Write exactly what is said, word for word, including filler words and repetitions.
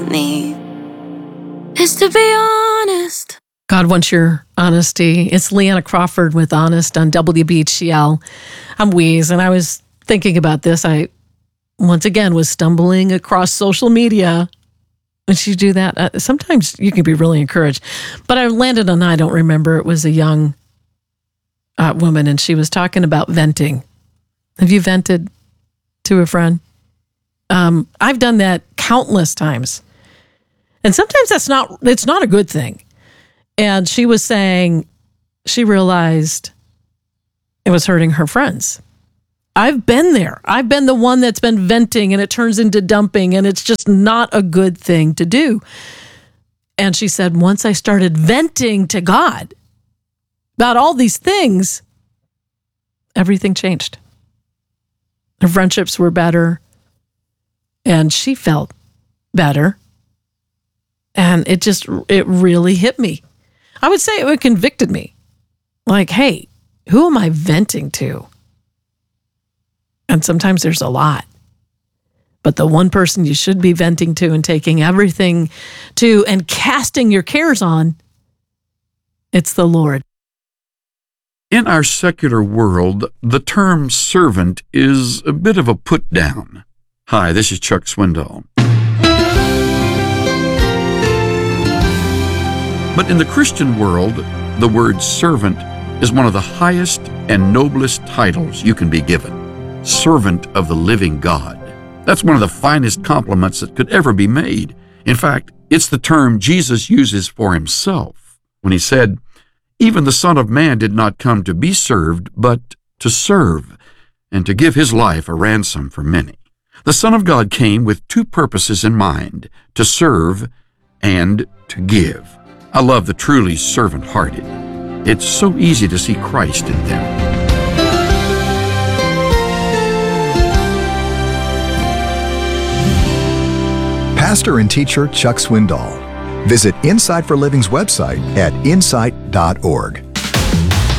need is to be honest. God wants your honesty. It's Leanna Crawford with Honest on W B H C L. I'm Weeze, and I was thinking about this. I, once again, was stumbling across social media. And she do that. Uh, sometimes you can be really encouraged. But I landed on, I don't remember, it was a young uh, woman, and she was talking about venting. Have you vented to a friend? Um, I've done that countless times. And sometimes that's not, it's not a good thing. And she was saying she realized it was hurting her friends. I've been there. I've been the one that's been venting and it turns into dumping, and it's just not a good thing to do. And she said, once I started venting to God about all these things, everything changed. Her friendships were better, and she felt better. And it just, it really hit me. I would say it convicted me. Like, hey, who am I venting to? And sometimes there's a lot. But the one person you should be venting to and taking everything to and casting your cares on, it's the Lord. In our secular world, the term servant is a bit of a put-down. Hi, this is Chuck Swindoll. But in the Christian world, the word servant is one of the highest and noblest titles you can be given. Servant of the living God. That's one of the finest compliments that could ever be made. In fact, it's the term Jesus uses for himself when he said, even the Son of Man did not come to be served, but to serve, and to give his life a ransom for many. The Son of God came with two purposes in mind, to serve and to give. I love the truly servant-hearted. It's so easy to see Christ in them. Pastor and teacher Chuck Swindoll. Visit Insight for Living's website at insight dot org.